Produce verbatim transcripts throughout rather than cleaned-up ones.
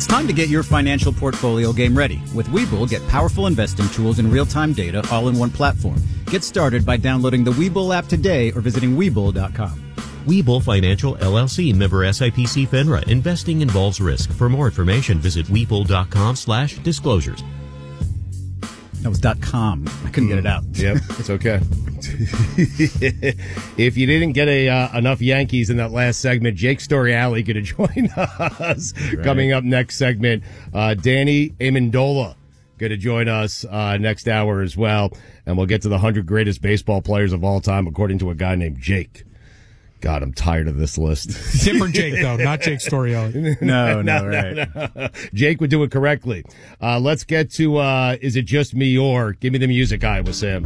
It's time to get your financial portfolio game ready. With Webull, get powerful investing tools and real-time data all in one platform. Get started by downloading the Webull app today or visiting Webull dot com. Webull Financial, L L C, member S I P C FINRA. Investing involves risk. For more information, visit Webull.com slash disclosures. That was .com. I couldn't get it out. Yep, it's okay. If you didn't get a uh, enough Yankees in that last segment, Jake Storiale going to join us. Right. Coming up next segment, uh, Danny Amendola going to join us uh, next hour as well. And we'll get to the one hundred greatest baseball players of all time, according to a guy named Jake. God, I'm tired of this list. Different Jake, though, not Jake Storiale. No, no, no, right. No, no. Jake would do it correctly. Uh, let's get to, uh, is it just me or? Give me the music, Iowa Sam.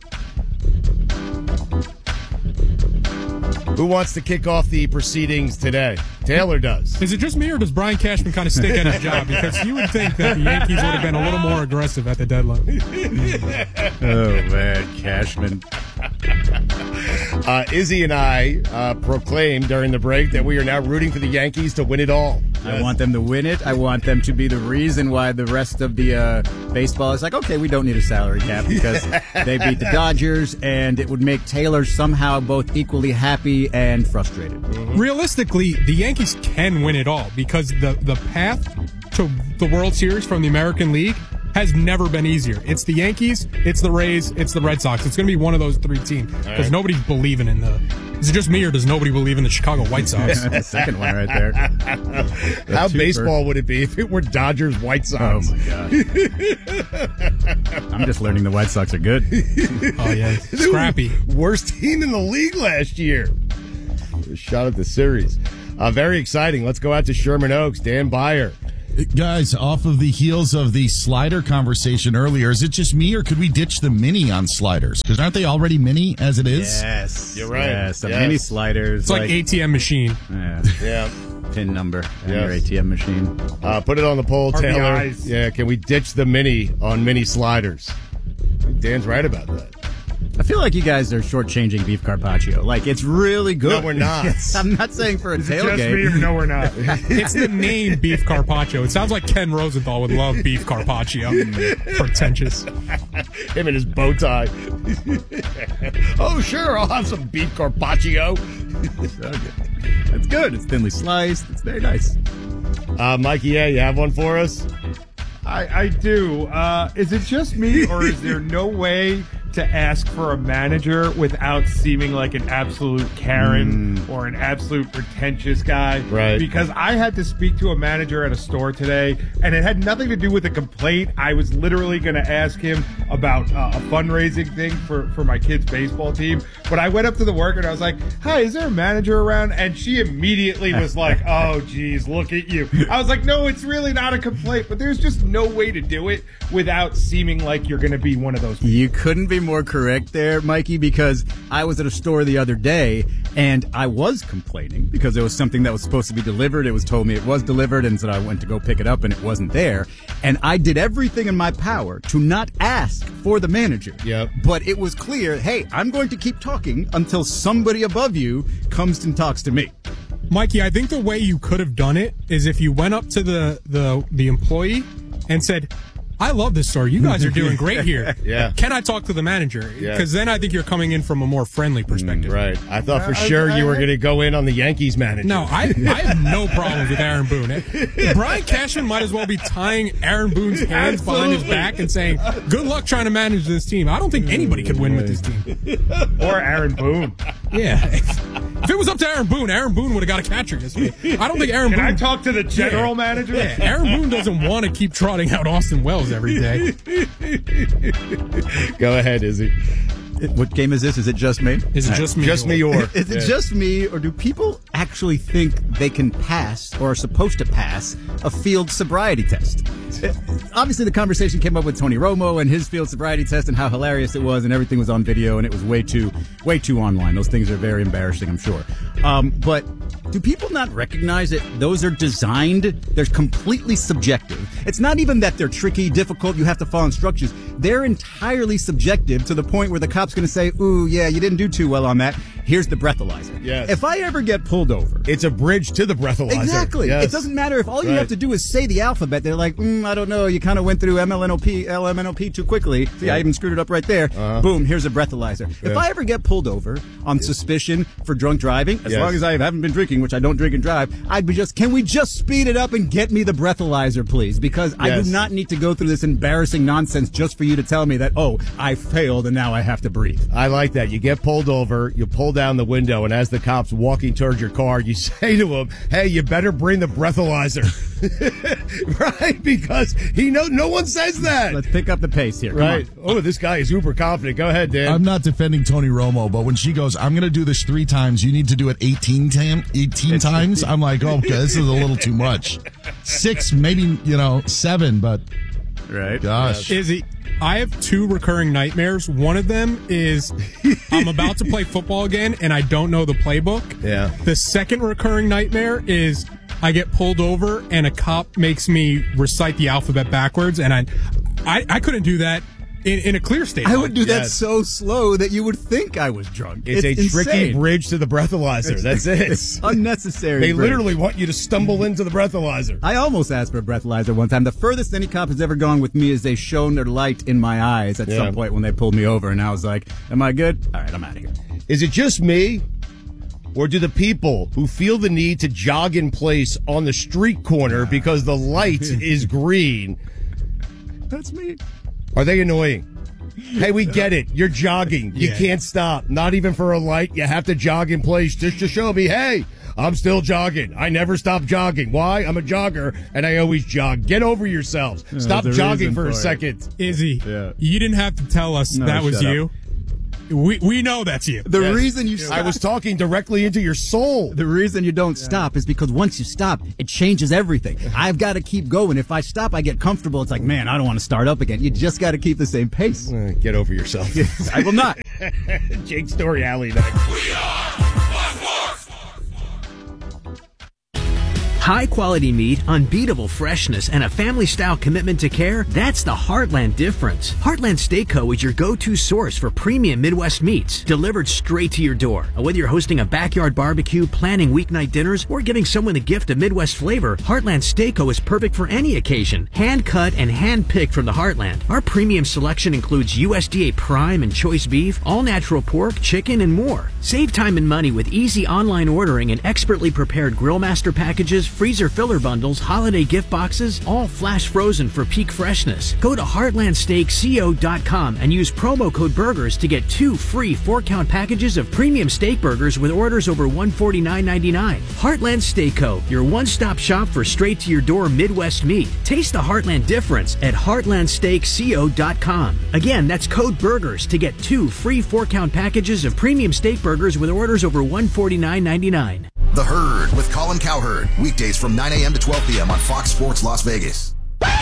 Who wants to kick off the proceedings today? Taylor does. Is it just me, or does Brian Cashman kind of stick at his job? Because you would think that the Yankees would have been a little more aggressive at the deadline. Oh, man, Cashman. Uh, Izzy and I uh, proclaimed during the break that we are now rooting for the Yankees to win it all. I yes. want them to win it. I want them to be the reason why the rest of the uh, baseball is like, okay, we don't need a salary cap because they beat the Dodgers, and it would make Taylor somehow both equally happy and frustrated. Mm-hmm. Realistically, the Yankees can win it all because the, the path to the World Series from the American League has never been easier. It's the Yankees, it's the Rays, it's the Red Sox. It's going to be one of those three teams because right. nobody's believing in the... Is it just me, or does nobody believe in the Chicago White Sox? The second one right there. How baseball would it be if it were Dodgers White Sox? Oh, my God. I'm just learning the White Sox are good. Oh, yeah. Scrappy. Worst team in the league last year. Shot at the series. Uh, very exciting. Let's go out to Sherman Oaks. Dan Beyer. Guys, off of the heels of the slider conversation earlier, is it just me, or could we ditch the mini on sliders? Because aren't they already mini as it is? Yes. You're right. Yes, the yes. mini sliders. It's like, like A T M machine. Yeah. yeah. Pin number on yes. your A T M machine. Uh, put it on the poll, R B Is. Taylor. Yeah, can we ditch the mini on mini sliders? Dan's right about that. I feel like you guys are shortchanging beef carpaccio. Like, it's really good. No, we're not. Yes, I'm not saying for a Is tailgate. it just me or no, we're not? It's the name beef carpaccio. It sounds like Ken Rosenthal would love beef carpaccio. Pretentious. Him and his bow tie. Oh, sure, I'll have some beef carpaccio. It's good. It's thinly sliced. It's very nice. Uh, Mikey, yeah, you have one for us? I, I do. Uh, is it just me, or is there no way to ask for a manager without seeming like an absolute Karen mm. or an absolute pretentious guy? Right. Because I had to speak to a manager at a store today, and it had nothing to do with a complaint. I was literally going to ask him about uh, a fundraising thing for, for my kids' baseball team. But I went up to the worker, and I was like, hi, is there a manager around? And she immediately was like, oh, geez, look at you. I was like, no, it's really not a complaint, but there's just no way to do it without seeming like you're going to be one of those people. You couldn't be more correct there, Mikey, because I was at a store the other day and I was complaining because there was something that was supposed to be delivered. It was told me it was delivered, and so I went to go pick it up and it wasn't there. And I did everything in my power to not ask for the manager. Yep. But it was clear, hey, I'm going to keep talking until somebody above you comes and talks to me. Mikey, I think the way you could have done it is if you went up to the, the, the employee and said, I love this store. You guys are doing great here. Yeah. Can I talk to the manager? Because yeah. then I think you're coming in from a more friendly perspective. Mm, right. I thought for Uh, sure I- you were I- going to go in on the Yankees manager. No, I, I have no problems with Aaron Boone. Brian Cashman might as well be tying Aaron Boone's hands behind his back and saying, good luck trying to manage this team. I don't think anybody could win with this team. Or Aaron Boone. Yeah. If it was up to Aaron Boone, Aaron Boone would have got a catcher yesterday. I don't think Aaron Can Boone... I talk to the general Yeah. manager? Yeah, Aaron Boone doesn't want to keep trotting out Austin Wells every day. Go ahead, Izzy. What game is this? Is it just me? Is it just me? Just me or? Is it Yeah. just me, or do people actually think they can pass or are supposed to pass a field sobriety test? Obviously, the conversation came up with Tony Romo and his field sobriety test and how hilarious it was, and everything was on video, and it was way too, way too online. Those things are very embarrassing, I'm sure. Um, but do people not recognize that those are designed? They're completely subjective. It's not even that they're tricky, difficult, you have to follow instructions. They're entirely subjective to the point where the cop's going to say, ooh, yeah, you didn't do too well on that. here's the breathalyzer. Yes. If I ever get pulled over, It's a bridge to the breathalyzer. exactly. Yes. It doesn't matter if all you Right. have to do is say the alphabet. They're like, mm, I don't know. You kind of went through M L N O P, L M N O P too quickly. See, I even screwed it up right there. Uh-huh. Boom, here's a breathalyzer. Yeah. If I ever get pulled over on suspicion for drunk driving, as Yes. long as I haven't been drinking, which I don't drink and drive, I'd be just, can we just speed it up and get me the breathalyzer, please? Because I Yes. do not need to go through this embarrassing nonsense just for you to tell me that, oh, I failed and now I have to breathe. I like that. You get pulled over, you pull down the window, and as the cop's walking towards your car, you say to him, hey, you better bring the breathalyzer. Right? Because he know no one says that. Let's pick up the pace here. Come Right. on. Oh, this guy is uber confident. Go ahead, Dan. I'm not defending Tony Romo, but when she goes, I'm going to do this three times, you need to do it eighteen, tam- eighteen times. I'm like, oh, okay, this is a little too much. Six, maybe, you know, seven, but Right. gosh. Izzy, I have two recurring nightmares. One of them is I'm about to play football again and I don't know the playbook. Yeah. The second recurring nightmare is I get pulled over and a cop makes me recite the alphabet backwards, and I I, I couldn't do that in, in a clear state. I would do that Yes. so slow that you would think I was drunk. It's, a tricky insane. bridge to the breathalyzer. That's it. It's unnecessary. They bridge. literally want you to stumble into the breathalyzer. I almost asked for a breathalyzer one time. The furthest any cop has ever gone with me is they shone their light in my eyes at Yeah. some point when they pulled me over, and I was like, am I good? All right, I'm out of here. Is it just me, or do the people who feel the need to jog in place on the street corner because the light is green, That's me. are they annoying? Hey, we get it. You're jogging. You Yeah. can't stop. Not even for a light. You have to jog in place just to show me, hey, I'm still jogging. I never stop jogging. Why? I'm a jogger, and I always jog. Get over yourselves. Stop there's a jogging reason for a for it. second. Izzy, Yeah. you didn't have to tell us No, that was shut up. you. We we know that's you. The Yes. reason you stop, I was talking directly into your soul. the reason you don't stop is because once you stop, it changes everything. I've got to keep going. If I stop, I get comfortable. It's like, man, I don't want to start up again. You just got to keep the same pace. Uh, Get over yourself. I will not. Jake Story Alley next. High quality meat, unbeatable freshness, and a family style commitment to care, that's the Heartland difference. Heartland Steak Co. is your go-to source for premium Midwest meats, delivered straight to your door. Whether you're hosting a backyard barbecue, planning weeknight dinners, or giving someone the gift of Midwest flavor, Heartland Steak Co. is perfect for any occasion. Hand cut and hand picked from the Heartland. Our premium selection includes U S D A prime and choice beef, all natural pork, chicken, and more. Save time and money with easy online ordering and expertly prepared grill master packages, freezer filler bundles, holiday gift boxes, all flash frozen for peak freshness. Go to heartland steak co dot com and use promo code BURGERS to get two free four-count packages of premium steak burgers with orders over one hundred forty-nine ninety-nine. Heartland Steak Co., your one-stop shop for straight-to-your-door Midwest meat. Taste the Heartland difference at heartland steak co dot com. Again, that's code BURGERS to get two free four-count packages of premium steak burgers with orders over one hundred forty-nine ninety-nine. The Herd with Colin Cowherd. Weekdays from nine a.m. to twelve p.m. on Fox Sports Las Vegas.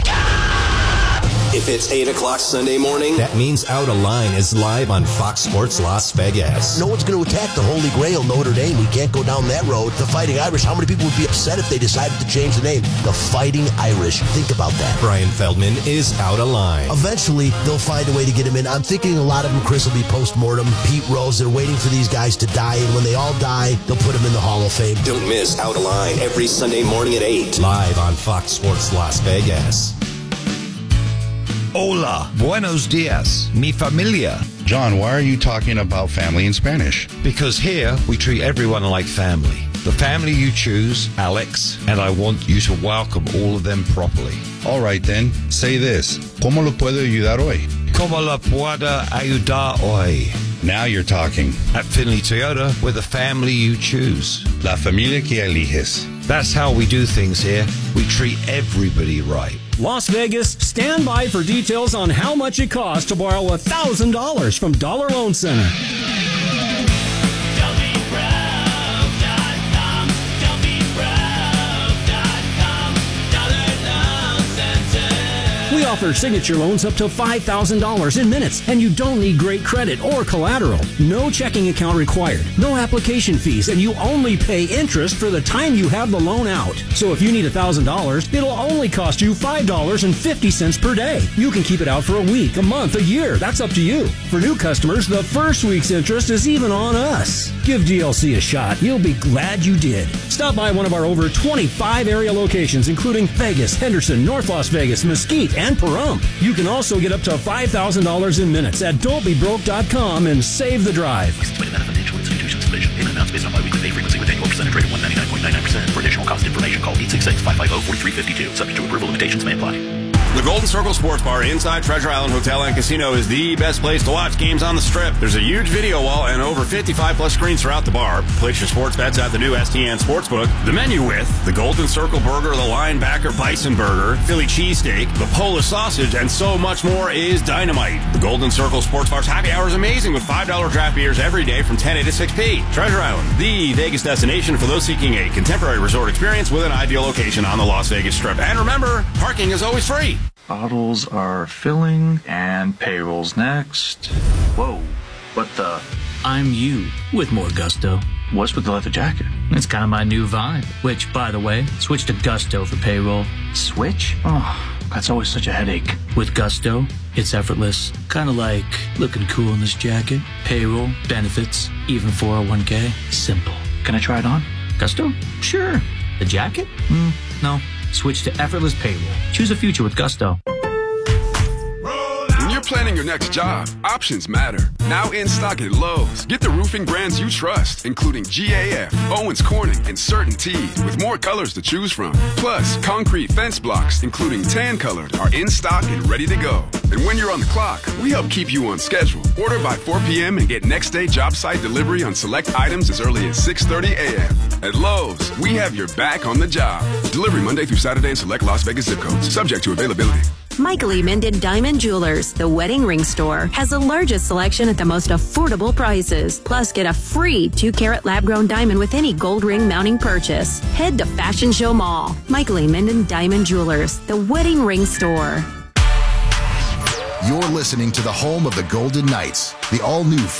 If it's eight o'clock Sunday morning, that means Out of Line is live on Fox Sports Las Vegas. No one's going to attack the Holy Grail, Notre Dame. We can't go down that road. The Fighting Irish, how many people would be upset if they decided to change the name? The Fighting Irish. Think about that. Brian Feldman is Out of Line. Eventually, they'll find a way to get him in. I'm thinking a lot of them, Chris, will be post-mortem. Pete Rose, they're waiting for these guys to die, and when they all die, they'll put them in the Hall of Fame. Don't miss Out of Line every Sunday morning at eight, live on Fox Sports Las Vegas. Hola, buenos dias, mi familia. John, why are you talking about family in Spanish? Because here we treat everyone like family. The family you choose, Alex, and I want you to welcome all of them properly. All right then, say this. ¿Cómo lo puedo ayudar hoy? ¿Cómo la puedo ayudar hoy? Now you're talking. At Finley Toyota, we're the family you choose. La familia que eliges. That's how we do things here. We treat everybody right. Las Vegas, stand by for details on how much it costs to borrow one thousand dollars from Dollar Loan Center. We offer signature loans up to five thousand dollars in minutes, and you don't need great credit or collateral. No checking account required, no application fees, and you only pay interest for the time you have the loan out. So if you need one thousand dollars, it'll only cost you five dollars and fifty cents per day. You can keep it out for a week, a month, a year. That's up to you. For new customers, the first week's interest is even on us. Give D L C a shot. You'll be glad you did. Stop by one of our over twenty-five area locations, including Vegas, Henderson, North Las Vegas, Mesquite, and Pahrump. You can also get up to five thousand dollars in minutes at don't be broke dot com and save the drive. Payment amounts based on biweekly pay frequency with annual percentage rate of one ninety-nine point nine nine percent. For additional cost information, call eight six six, five five zero, four three five two. Subject to approval, limitations may apply. The Golden Circle Sports Bar inside Treasure Island Hotel and Casino is the best place to watch games on the Strip. There's a huge video wall and over fifty-five plus screens throughout the bar. Place your sports bets at the new S T N Sportsbook. The menu with the Golden Circle Burger, the Linebacker Bison Burger, Philly Cheesesteak, the Polish Sausage, and so much more is dynamite. The Golden Circle Sports Bar's happy hour is amazing with five dollar draft beers every day from ten a to six p. Treasure Island, the Vegas destination for those seeking a contemporary resort experience with an ideal location on the Las Vegas Strip. And remember, parking is always free. Bottles are filling, and payroll's next. Whoa, what the? I'm you, with more gusto. What's with the leather jacket? It's kind of my new vibe. Which, by the way, switch to Gusto for payroll. Switch? Oh, that's always such a headache. With Gusto, it's effortless. Kind of like looking cool in this jacket. Payroll, benefits, even four oh one k. Simple. Can I try it on? Gusto? Sure. The jacket? Mm, no. Switch to effortless payroll. Choose a future with Gusto. When you're planning your next job, options matter. Now in stock at Lowe's. Get the roofing brands you trust, including G A F, Owens Corning, and CertainTeed, with more colors to choose from. Plus, concrete fence blocks, including tan colored, are in stock and ready to go. And when you're on the clock, we help keep you on schedule. Order by four p.m. and get next day job site delivery on select items as early as six thirty a.m. At Lowe's, we have your back on the job. Delivery Monday through Saturday in select Las Vegas zip codes, subject to availability. Michael E. Minden Diamond Jewelers, the wedding ring store, has the largest selection at the most affordable prices. Plus, get a free two carat lab-grown diamond with any gold ring mounting purchase. Head to Fashion Show Mall. Michael E. Minden Diamond Jewelers, the wedding ring store. You're listening to the home of the Golden Knights, the all-new